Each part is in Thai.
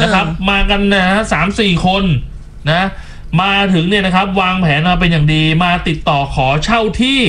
นะครับมากันนะฮะ3-4 คนนะมาถึงเนี่ยนะครับวางแผนมาเป็นอย่างดีมาติดต่อขอเช่าที่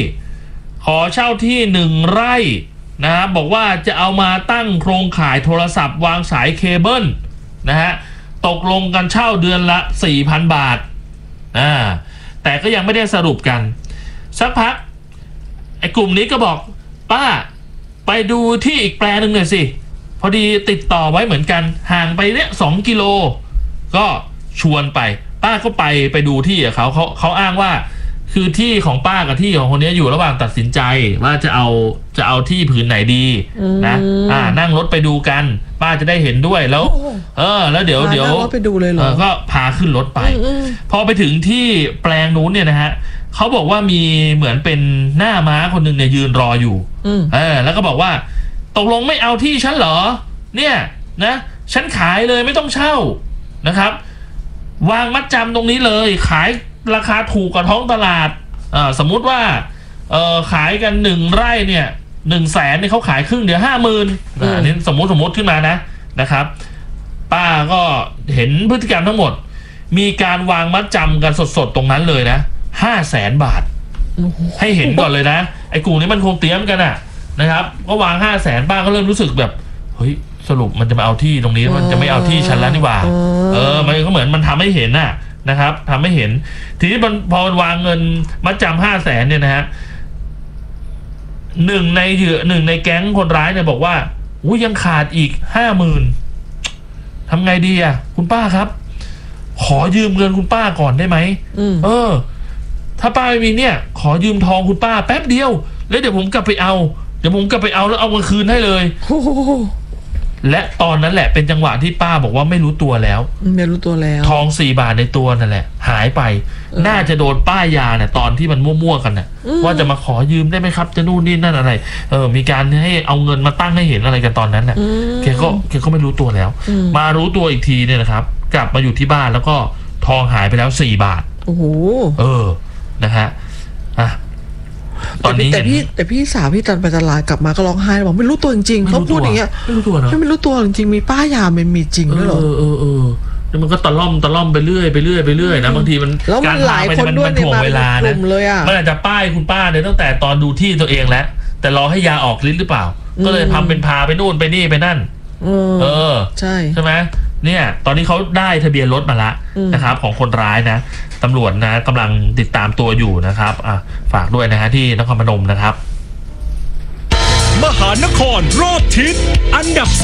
1 ไร่นะฮะบอกว่าจะเอามาตั้งโครงข่ายโทรศัพท์วางสายเคเบิลนะฮะตกลงกันเช่าเดือนละ 4,000 บาทแต่ก็ยังไม่ได้สรุปกันสักพักไอ้กลุ่มนี้ก็บอกป้าไปดูที่อีกแปลงหนึ่งหน่อยสิพอดีติดต่อไว้เหมือนกันห่างไปเนี่ย2 กิโลก็ชวนไปป้าก็ไปดูที่เขาอ้างว่าคือที่ของป้ากับที่ของคนนี้อยู่ระหว่างตัดสินใจว่าจะเอาที่ผืนไหนดีนะนั่งรถไปดูกันป้าจะได้เห็นด้วยแล้วแล้วเดี๋ยวไปดูเลยเหรอก็พาขึ้นรถไปพอไปถึงที่แปลงนู้นเนี่ยนะฮะเขาบอกว่ามีเหมือนเป็นหน้าม้าคนหนึ่งเนี่ยยืนรออยู่แล้วก็บอกว่าตกลงไม่เอาที่ฉันเหรอเนี่ยนะฉันขายเลยไม่ต้องเช่านะครับวางมัดจำตรงนี้เลยขายราคาถูกกว่าท้องตลาดสมมุติว่าขายกัน1 ไร่เนี่ย100,000เนี่ยเขาขายครึ่งเดี๋ยว50,000นี่สมมติขึ้นมานะครับป้าก็เห็นพฤติกรรมทั้งหมดมีการวางมัดจำกันสดๆตรงนั้นเลยนะ500,000 บาทให้เห็นก่อนเลยนะไอ้กลุ่มนี้มันคงเตรียมกันนะครับก็วาง500,000ป้าก็เริ่มรู้สึกแบบเฮ้ยสรุปมันจะมาเอาที่ตรงนี้มันจะไม่เอาที่ฉันแล้วนี่หว่ามันก็เหมือนมันทำให้เห็นนะครับทำให้เห็นทีนี้พอวางเงินมัดจำ500,000เนี่ยนะฮะหนึ่งในแก๊งคนร้ายเนี่ยบอกว่ายังขาดอีก50,000ทำไงดีคุณป้าครับขอยืมเงินคุณป้าก่อนได้ไหมถ้าป้าไม่มีเนี่ยขอยืมทองคุณป้าแป๊บเดียวแล้วเดี๋ยวผมกลับไปเอาแล้วเอาเงินคืนให้เลยและตอนนั้นแหละเป็นจังหวะที่ป้าบอกว่าไม่รู้ตัวแล้วทอง4 บาทในตัวนั่นแหละหายไปน่าจะโดนป้ายยาเนี่ยตอนที่มันมั่วๆกันน่ะว่าจะมาขอยืมได้ไหมครับจะนู่นนี่นั่นอะไรมีการให้เอาเงินมาตั้งให้เห็นอะไรกันตอนนั้นน่ะแกก็ไม่รู้ตัวแล้วมารู้ตัวอีกทีเนี่ยนะครับกลับมาอยู่ที่บ้านแล้วก็ทองหายไปแล้ว4 บาทโอ้โหนะฮะตอนนี้แต่พี่สาวพี่ตอนไปตลาดกลับมาก็ร้องไห้บอกไม่รู้ตัวจริงๆเขาพูดอย่างเงี้ยไม่รู้ตัวนะไม่รู้ตัวจริงๆมีป้ายามันมีจริงด้วยเหรอแล้วมันก็ตะล่อมไปเรื่อยนะบางทีมันการหลายคนด้วยถ่วงเวลานะมันอาจจะป้ายคุณป้าเนี่ยตั้งแต่ตอนดูที่ตัวเองแล้วแต่รอให้ยาออกฤทธิ์หรือเปล่าก็เลยทำเป็นพาไปนู่นไปนี่ไปนั่นใช่ไหมเนี่ยตอนนี้เขาได้ทะเบียนรถมาละนะครับของคนร้ายนะตำรวจนะกำลังติดตามตัวอยู่นะครับฝากด้วยนะฮะที่นครพนมนะครับมหานครรอบทิศอันดับ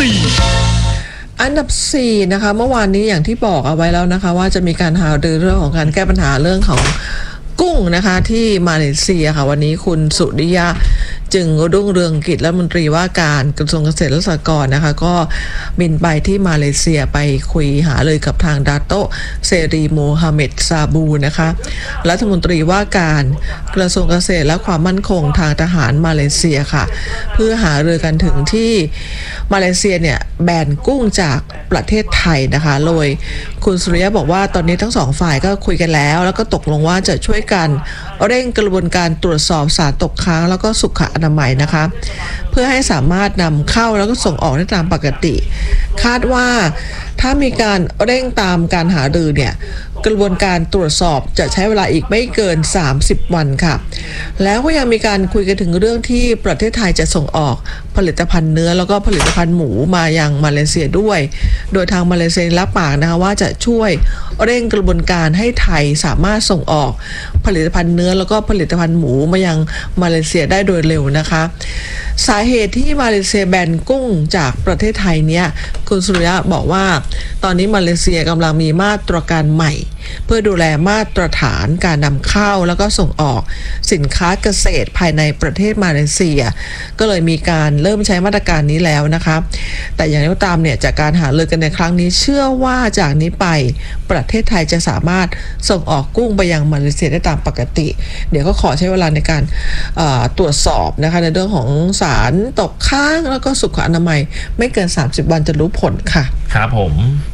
4นะคะเมื่อวานนี้อย่างที่บอกเอาไว้แล้วนะคะว่าจะมีการหารือเรื่องของการแก้ปัญหาเรื่องของกุ้งนะคะที่มาเลเซียค่ะวันนี้คุณสุริยะจึงรุ่งเรืองกิจรัฐมนตรีว่าการกระทรวงเกษตรและสหกรณ์นะคะก็บินไปที่มาเลเซียไปคุยหาเลยกับทางดาโตเซรีโมฮัมเหม็ดซาบูนะคะรัฐมนตรีว่าการกระทรวงเกษตรและความมั่นคงทางทหารมาเลเซียค่ะเพื่อหารือกันถึงที่มาเลเซียเนี่ยแบนกุ้งจากประเทศไทยนะคะโดยคุณสุริยะบอกว่าตอนนี้ทั้ง2 ฝ่ายก็คุยกันแล้วก็ตกลงว่าจะช่วยกันเร่งกระบวนการตรวจสอบสารตกค้างแล้วก็สุขอนามัยนะคะเพื่อให้สามารถนำเข้าแล้วก็ส่งออกได้ตามปกติคาดว่าถ้ามีการเร่งตามการหารือเนี่ยกระบวนการตรวจสอบจะใช้เวลาอีกไม่เกิน30 วันค่ะแล้วก็ยังมีการคุยกันถึงเรื่องที่ประเทศไทยจะส่งออกผลิตภัณฑ์เนื้อแล้วก็ผลิตภัณฑ์หมูมายังมาเลเซียด้วยโดยทางมาเลเซียรับปากนะคะว่าจะช่วยเร่งกระบวนการให้ไทยสามารถส่งออกผลิตภัณฑ์เนื้อแล้วก็ผลิตภัณฑ์หมูมายังมาเลเซียได้โดยเร็วนะคะสาเหตุที่มาเลเซียแบนกุ้งจากประเทศไทยเนี่ยคุณสุริยะบอกว่าตอนนี้มาเลเซียกำลังมีมาตรการใหม่เพื่อดูแลมาตรฐานการนำเข้าแล้วก็ส่งออกสินค้าเกษตรภายในประเทศมาเลเซียก็เลยมีการเริ่มใช้มาตรการนี้แล้วนะคะแต่อย่างไรก็ตามเนี่ยจากการหารือกันในครั้งนี้เชื่อว่าจากนี้ไปประเทศไทยจะสามารถส่งออกกุ้งไปยังมาเลเซียได้ตามปกติเดี๋ยวก็ขอใช้เวลาในการตรวจสอบนะคะในเรื่องของสารตกค้างแล้วก็สุขอนามัยไม่เกิน30 วันจะรู้ผลค่ะครับผม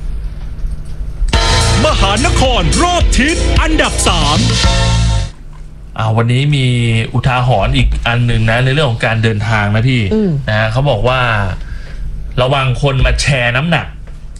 มหานครรอบทิศอันดับวันนี้มีอุทาหรณ์อีกอันหนึ่งนะในเรื่องของการเดินทางนะพี่นะเขาบอกว่าระวังคนมาแชร์น้ำหนัก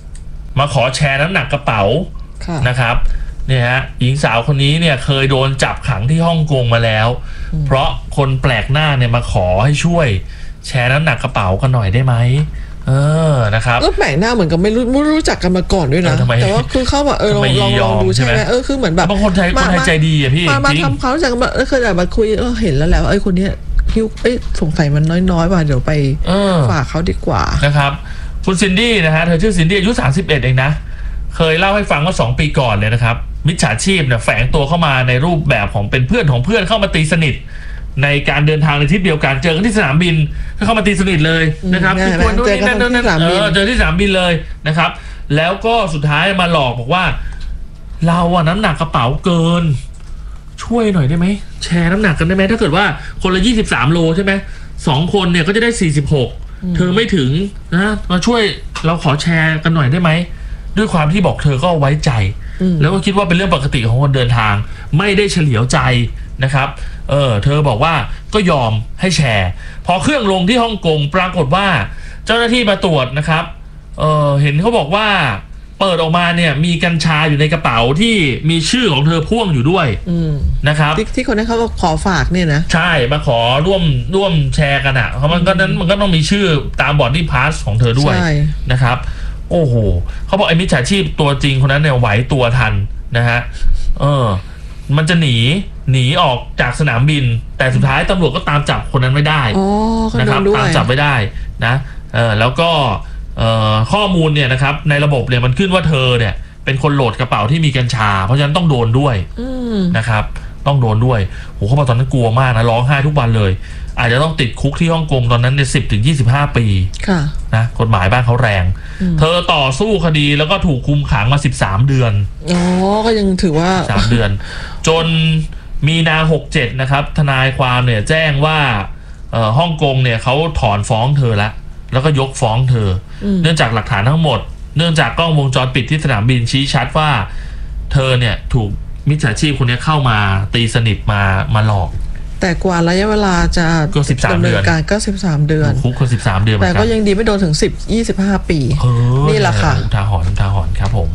มาขอแชร์น้ำหนักกระเป๋านะครับเนี่ยฮะหญิงสาวคนนี้เนี่ยเคยโดนจับขังที่ฮ่องกงมาแล้วเพราะคนแปลกหน้าเนี่ยมาขอให้ช่วยแชร์น้ำหนักกระเป๋ากันหน่อยได้ไหมนะครับแล้วแปลกหน้าเหมือนกับไม่รู้จักกันมาก่อนด้วยนะแต่ว่าคือเข้ามาลองดูใช่ไหมคือเหมือนแบบบางคนใจดีอะพี่มาทำเขาจากเคยมาคุยเห็นแล้วไอ้คนนี้คิวสงสัยมันน้อยๆว่ะเดี๋ยวไปฝากเขาดีกว่านะครับคุณซินดี้นะฮะเธอชื่อซินดี้อายุ31เองนะเคยเล่าให้ฟังว่า2 ปีก่อนเลยนะครับมิจฉาชีพเนี่ยแฝงตัวเข้ามาในรูปแบบของเป็นเพื่อนของเพื่อนเข้ามาตีสนิทในการเดินทางในทริปเดียวกันเจอกันที่สนามบินเข้ามาตีสนิทเลยนะครับเจอที่สนามบินเลยนะครับแล้วก็สุดท้ายมาหลอกบอกว่าเราอะน้ำหนักกระเป๋าเกินช่วยหน่อยได้ไหมแชร์น้ำหนักกันได้ไหมถ้าเกิดว่าคนละ23 โลใช่ไหม2 คนเนี่ยก็จะได้46เธอไม่ถึงนะมาช่วยเราขอแชร์กันหน่อยได้ไหมด้วยความที่บอกเธอก็ไว้ใจแล้วก็คิดว่าเป็นเรื่องปกติของคนเดินทางไม่ได้เฉลียวใจนะครับเธอบอกว่าก็ยอมให้แชร์พอเครื่องลงที่ฮ่องกงปรากฏว่าเจ้าหน้าที่มาตรวจนะครับเห็นเขาบอกว่าเปิดออกมาเนี่ยมีกัญชาอยู่ในกระเป๋าที่มีชื่อของเธอพ่วงอยู่ด้วยนะครับที่คนนั้นเขาขอฝากเนี่ยนะใช่มาขอร่วมแชร์กันอ่ะเพราะมันก็ต้องมีชื่อตามบอร์ดดิ้งพาสของเธอด้วยนะครับโอ้โหเขาบอกไอ้มิจฉาชีพตัวจริงคนนั้นเนี่ยไหวตัวทันนะฮะมันจะหนีออกจากสนามบินแต่สุดท้ายตำรวจก็ตามจับคนนั้นไม่ได้นะครับตามจับไม่ได้นะแล้วก็ข้อมูลเนี่ยนะครับในระบบเนี่ยมันขึ้นว่าเธอเนี่ยเป็นคนโหลดกระเป๋าที่มีกัญชาเพราะฉะนั้นต้องโดนด้วยนะครับต้องโดนด้วยโหเขาบอกตอนนั้นกลัวมากนะร้องไห้ทุกวันเลยอาจจะต้องติดคุกที่ฮ่องกงตอนนั้นเนี่ย10-25 ปีนะกฎหมายบ้านเขาแรงเธอต่อสู้คดีแล้วก็ถูกคุมขังมา13 เดือนก็ยังถือว่า 3 เดือนจนมีนา67นะครับทนายความเนี่ยแจ้งว่าฮ่องกงเนี่ยเขาถอนฟ้องเธอแล้วก็ยกฟ้องเธอเนื่องจากหลักฐานทั้งหมดเนื่องจากกล้องวงจรปิดที่สนามบินชี้ชัดว่าเธอเนี่ยถูกมิจฉาชีพคนนี้เข้ามาตีสนิทมาหลอกแต่กว่าระยะเวลาจะดำเนินการก็13 เดือนคุกก็13 เดือนแต่ก็ยังดีไม่โดนถึง10-25 ปีนี่แหละค่ะอุทาหรณ์ครับผม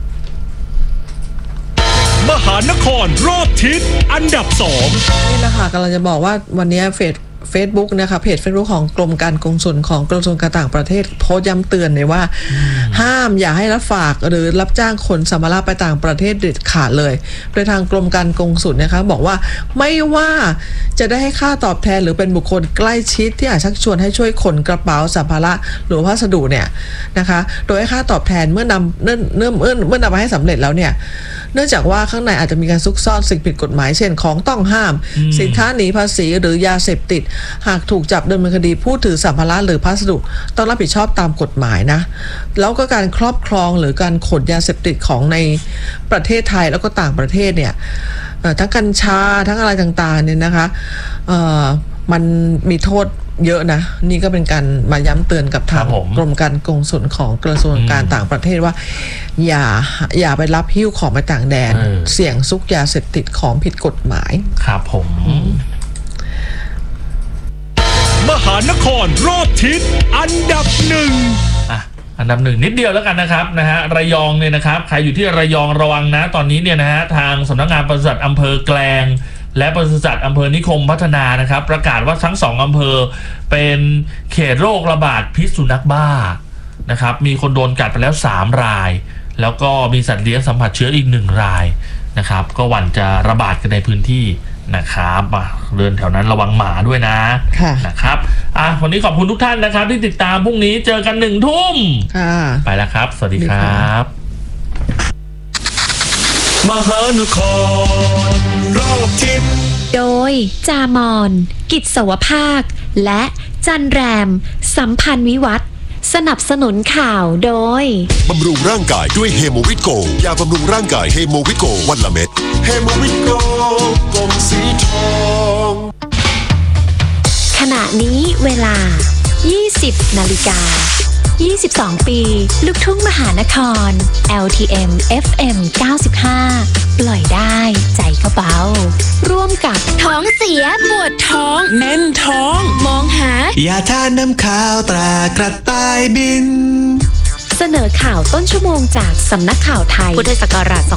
มหานครรอบทิศอันดับ2 นี่แหละค่ะกำลังจะบอกว่าวันนี้Facebook นะคะเพจ Facebook ของกรมการกงสุลของกระทรวงการต่างประเทศโพสต์ย้ำเตือนเลยว่าห้ามอย่าให้รับฝากหรือรับจ้างขนสัมภาระไปต่างประเทศเด็ดขาดเลยโดยทางกรมการกงสุลนะคะบอกว่าไม่ว่าจะได้ให้ค่าตอบแทนหรือเป็นบุคคลใกล้ชิดที่อาจชักชวนให้ช่วยขนกระเป๋าสัมภาระหรือพัสดุเนี่ยนะคะโดยให้ค่าตอบแทนเมื่อนำมาให้สำเร็จแล้วเนี่ยเนื่องจากว่าข้างในอาจจะมีการซุกซ่อนสิ่งผิดกฎหมายเช่นของต้องห้ามสินค้าหนีภาษีหรือยาเสพติดหากถูกจับดำเนินคดีผู้ถือสัมภาระหรือพัสดุต้องรับผิดชอบตามกฎหมายนะแล้วก็การครอบครองหรือการขนยาเสพติดของในประเทศไทยแล้วก็ต่างประเทศเนี่ยทั้งกัญชาทั้งอะไรต่างๆเนี่ยนะคะมันมีโทษเยอะนะนี่ก็เป็นการมาย้ำเตือนกับทางกรมการกงสุลของกระทรวงการต่างประเทศว่าอย่าไปรับหิ้วของไปต่างแดนเสี่ยงซุกยาเสพติดของผิดกฎหมายครับผมมหานครรอบทิศอันดับ 1อันดับ1นิดเดียวแล้วกันนะครับระยองเนี่ยนะครับใครอยู่ที่ระยองระวังนะตอนนี้เนี่ยนะฮะทางสำนักงานปศุสัตว์อำเภอแกลงและปศุสัตว์อำเภอนิคมพัฒนานะครับประกาศว่าทั้ง2อำเภอเป็นเขตโรคระบาดพิษสุนัขบ้านะครับมีคนโดนกัดไปแล้ว3 รายแล้วก็มีสัตว์เลี้ยงสัมผัสเชื้ออีก1 รายนะครับก็หวั่นจะระบาดกันในพื้นที่นะครับเดินแถวนั้นระวังหมาด้วยนะครับวันนี้ขอบคุณทุกท่านนะครับที่ติดตามพรุ่งนี้เจอกัน1 ทุ่มไปแล้วครับสวัสดีครับมหานครรอบทิศโดยจามอนกิจสวภาคและจันแรมสัมพันธ์วิวัฒน์สนับสนุนข่าวโดยบำรุงร่างกายด้วยเฮโมวิตโกยาบำรุงร่างกายเฮโมวิตโกวันละเม็ดเฮโมวิตโกกลมสีทองขณะนี้เวลา 20 นาฬิกา 22 ปีลูกทุ่งมหานคร LTM FM 95 ปล่อยได้ใจก็เบาร่วมกับท้องเสียปวดท้องแน่นท้องมองหายาทานน้ำขาวตรากระต่ายบินเสนอข่าวต้นชั่วโมงจากสำนักข่าวไทยพุทธศักราช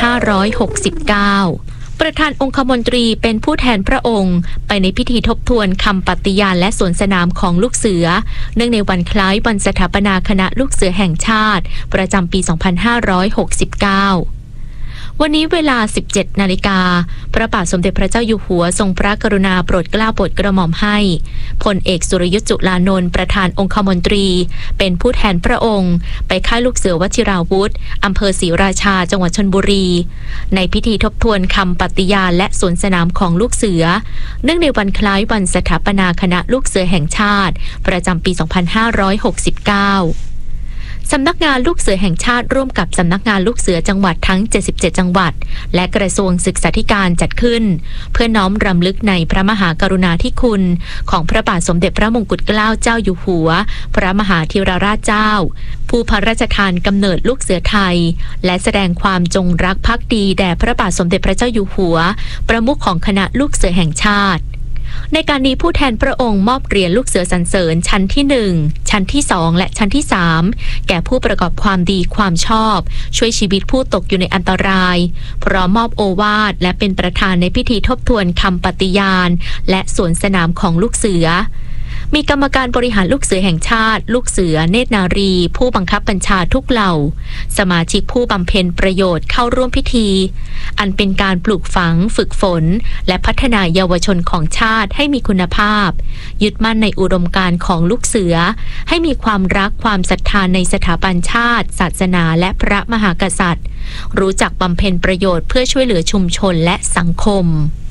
2569 ประธานองคมนตรีเป็นผู้แทนพระองค์ไปในพิธีทบทวนคำปฏิญาณและสวนสนามของลูกเสือเนื่องในวันคล้ายวันสถาปนาคณะลูกเสือแห่งชาติประจำปี 2569วันนี้เวลา 17 นาฬิกาพระบาทสมเด็จพระเจ้าอยู่หัวทรงพระกรุณาโปรดเกล้าโปรดกระหม่อมให้พลเอกสุรยุทธจุลานนท์ประธานองคมนตรีเป็นผู้แทนพระองค์ไปค่ายลูกเสือวชิราวุธอำเภอศรีราชาจังหวัดชลบุรีในพิธีทบทวนคำปฏิญาณและสวนสนามของลูกเสือเนื่องในวันคล้ายวันสถาปนาคณะลูกเสือแห่งชาติประจำปี 2569สำนักงานลูกเสือแห่งชาติร่วมกับสำนักงานลูกเสือจังหวัดทั้ง77จังหวัดและกระทรวงศึกษาธิการจัดขึ้นเพื่อน้อมรำลึกในพระมหากรุณาธิคุณของพระบาทสมเด็จพระมงกุฎเกล้าเจ้าอยู่หัวพระมหาธีรราชเจ้าผู้พระราชทานกำเนิดลูกเสือไทยและแสดงความจงรักภักดีแด่พระบาทสมเด็จพระเจ้าอยู่หัวประมุขของคณะลูกเสือแห่งชาติในการนี้ผู้แทนพระองค์มอบเหรียญลูกเสือสรรเสริญชั้นที่1ชั้นที่2และชั้นที่3แก่ผู้ประกอบความดีความชอบช่วยชีวิตผู้ตกอยู่ในอันตรายพร้อมมอบโอวาทและเป็นประธานในพิธีทบทวนคำปฏิญาณและสวนสนามของลูกเสือมีกรรมการบริหารลูกเสือแห่งชาติลูกเสือเนตรนารีผู้บังคับบัญชาทุกเหล่าสมาชิกผู้บำเพ็ญประโยชน์เข้าร่วมพิธีอันเป็นการปลูกฝังฝึกฝนและพัฒนาเยาวชนของชาติให้มีคุณภาพยึดมั่นในอุดมการณ์ของลูกเสือให้มีความรักความศรัทธาในสถาบันชาติศาสนาและพระมหากษัตริย์รู้จักบำเพ็ญประโยชน์เพื่อช่วยเหลือชุมชนและสังคม